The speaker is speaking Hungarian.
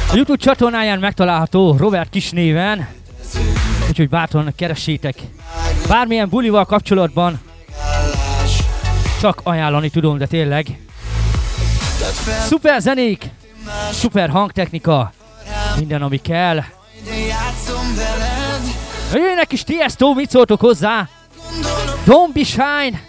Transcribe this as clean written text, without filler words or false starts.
A YouTube csatornáján megtalálható Robert Kis néven, úgyhogy bátran keressétek. Bármilyen bulival kapcsolatban csak ajánlani tudom, de tényleg. Szuper zenék, szuper hangtechnika, minden ami kell. Jöjjenek is Tiesto, mit szóltok hozzá? Don't be shy!